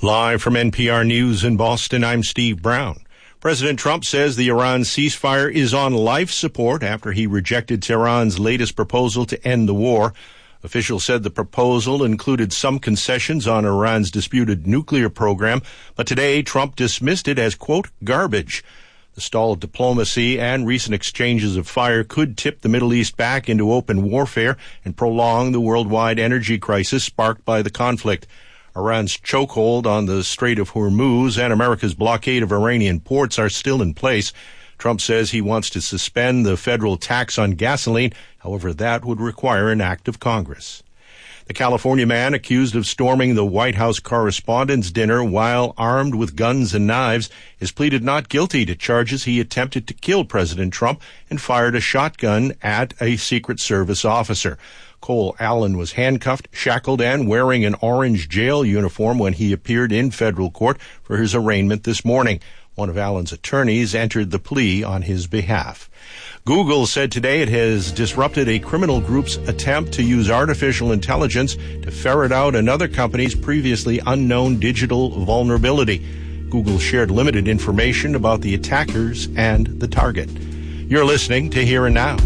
Live from NPR News in Boston, I'm Steve Brown. President Trump says the Iran ceasefire is on life support after he rejected Tehran's latest proposal to end the war. Officials said the proposal included some concessions on Iran's disputed nuclear program, but today Trump dismissed it as, quote, garbage. The stalled diplomacy and recent exchanges of fire could tip the Middle East back into open warfare and prolong the worldwide energy crisis sparked by the conflict. Iran's chokehold on the Strait of Hormuz and America's blockade of Iranian ports are still in place. Trump says he wants to suspend the federal tax on gasoline. However, that would require an act of Congress. The California man accused of storming the White House Correspondents' Dinner while armed with guns and knives has pleaded not guilty to charges he attempted to kill President Trump and fired a shotgun at a Secret Service officer. Cole Allen was handcuffed, shackled, and wearing an orange jail uniform when he appeared in federal court for his arraignment this morning. One of Allen's attorneys entered the plea on his behalf. Google said today it has disrupted a criminal group's attempt to use artificial intelligence to ferret out another company's previously unknown digital vulnerability. Google shared limited information about the attackers and the target. You're listening to Here and Now.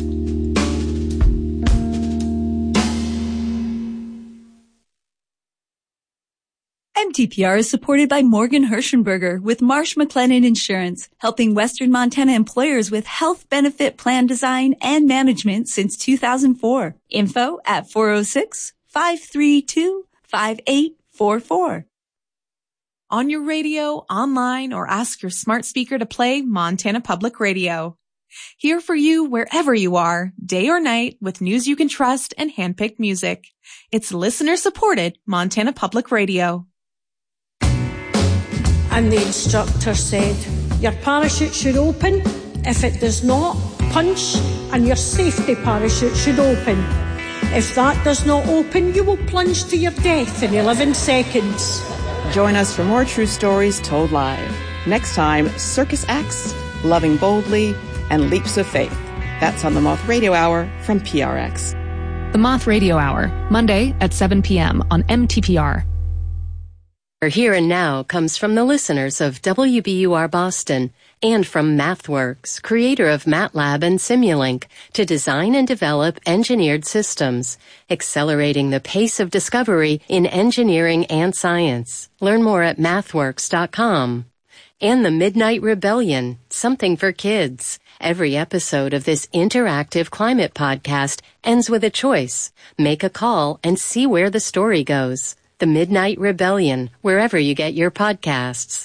MTPR is supported by Morgan Hirschenberger with Marsh McLennan Insurance, helping Western Montana employers with health benefit plan design and management since 2004. Info at 406-532-5844. On your radio, online, or ask your smart speaker to play Montana Public Radio. Here for you wherever you are, day or night, with news you can trust and handpicked music. It's listener-supported Montana Public Radio. And the instructor said, your parachute should open. If it does not, punch, and your safety parachute should open. If that does not open, you will plunge to your death in 11 seconds. Join us for more true stories told live. Next time, Circus Acts, Loving Boldly, and Leaps of Faith. That's on the Moth Radio Hour from PRX. The Moth Radio Hour, Monday at 7 p.m. on MTPR. Here and Now comes from the listeners of WBUR Boston and from MathWorks, creator of MATLAB and Simulink, to design and develop engineered systems, accelerating the pace of discovery in engineering and science. Learn more at mathworks.com. And the Midnight Rebellion, something for kids. Every episode of this interactive climate podcast ends with a choice. Make a call and see where the story goes. The Midnight Rebellion, wherever you get your podcasts.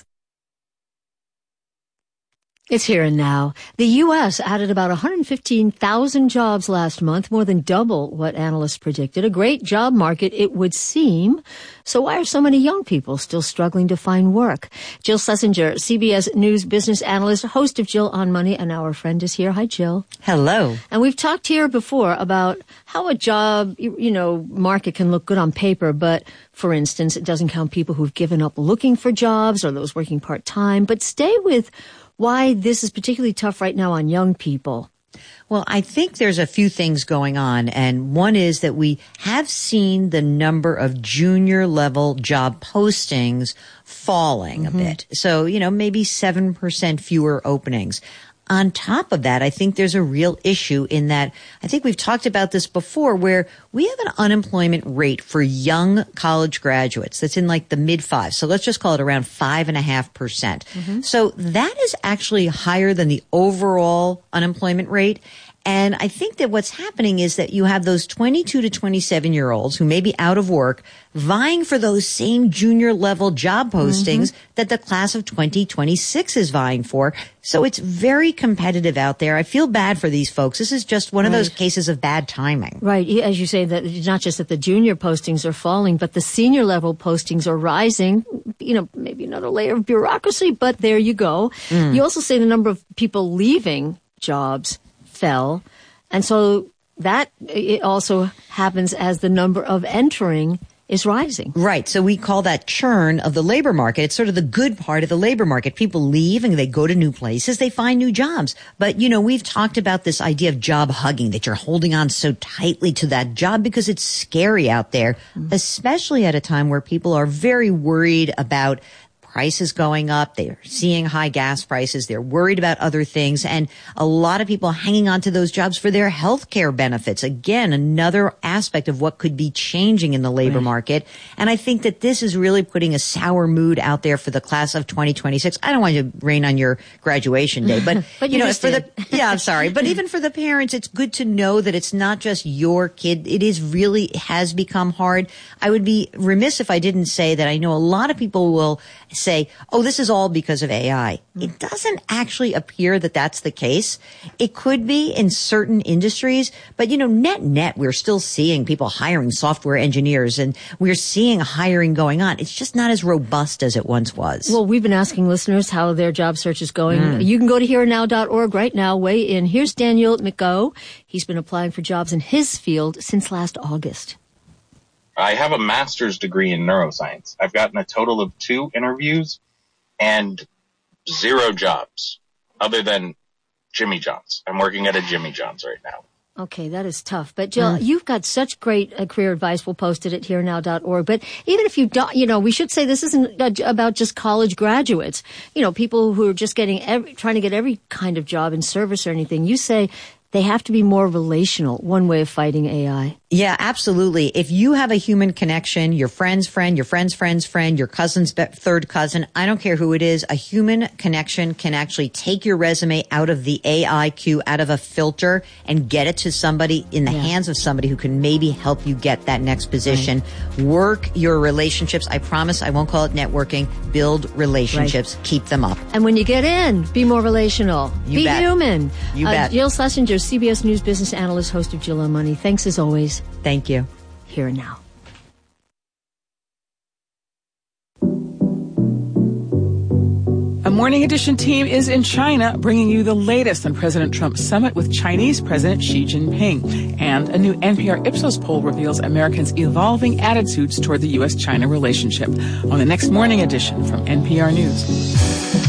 It's Here and Now. The U.S. added about 115,000 jobs last month, more than double what analysts predicted. A great job market, it would seem. So why are so many young people still struggling to find work? Jill Schlesinger, CBS News business analyst, host of Jill on Money, and our friend is here. Hi, Jill. Hello. And we've talked here before about how a job, market can look good on paper, but for instance, it doesn't count people who've given up looking for jobs or those working part-time. But stay with why this is particularly tough right now on young people. Well, I think there's a few things going on, and one is that we have seen the number of junior level job postings falling a bit. So, maybe 7% fewer openings. On top of that, I think there's a real issue in that I think we've talked about this before where we have an unemployment rate for young college graduates that's in like the mid fives. So let's just call it around 5.5%. So that is actually higher than the overall unemployment rate. And I think that what's happening is that you have those 22 to 27-year-olds who may be out of work vying for those same junior level job postings that the class of 2026 is vying for. So it's very competitive out there. I feel bad for these folks. This is just one of those cases of bad timing. Right. As you say, that it's not just that the junior postings are falling, but the senior level postings are rising. Maybe another layer of bureaucracy, but there you go. You also say the number of people leaving jobs fell. And so that it also happens as the number of entering is rising. Right. So we call that churn of the labor market. It's sort of the good part of the labor market. People leave and they go to new places. They find new jobs. But, you know, we've talked about this idea of job hugging, that you're holding on so tightly to that job because it's scary out there, especially at a time where people are very worried about prices going up. They're seeing high gas prices. They're worried about other things. And a lot of people hanging on to those jobs for their health care benefits. Again, another aspect of what could be changing in the labor market. And I think that this is really putting a sour mood out there for the class of 2026. I don't want to rain on your graduation day, but, but you know, I'm sorry. But even for the parents, it's good to know that it's not just your kid. It has become hard. I would be remiss if I didn't say that I know a lot of people will say, oh, this is all because of AI. It doesn't actually appear that that's the case. It could be in certain industries, but, you know, net, we're still seeing people hiring software engineers and we're seeing hiring going on. It's just not as robust as it once was. Well, we've been asking listeners how their job search is going. You can go to herenow.org right now, weigh in. Here's Daniel McGo. He's been applying for jobs in his field since last August. I have a master's degree in neuroscience. I've gotten a total of 2 interviews and 0 jobs other than Jimmy John's. I'm working at a Jimmy John's right now. Okay, that is tough. But Jill, you've got such great career advice. We'll post it at herenow.org. But even if you don't, you know, we should say this isn't about just college graduates. You know, people who are just trying to get every kind of job in service or anything. You say they have to be more relational, one way of fighting AI. Yeah, absolutely. If you have a human connection, your friend's friend, your friend's friend's friend, your cousin's third cousin, I don't care who it is, a human connection can actually take your resume out of the AI queue, out of a filter, and get it to somebody in the hands of somebody who can maybe help you get that next position. Right. Work your relationships. I promise I won't call it networking. Build relationships. Right. Keep them up. And when you get in, be more relational. You be bet. Human. You bet. Jill Schlesinger, CBS News business analyst, host of Jill on Money. Thanks as always. Thank you. Here and now. A Morning Edition team is in China bringing you the latest on President Trump's summit with Chinese President Xi Jinping. And a new NPR Ipsos poll reveals Americans' evolving attitudes toward the U.S.-China relationship on the next Morning Edition from NPR News.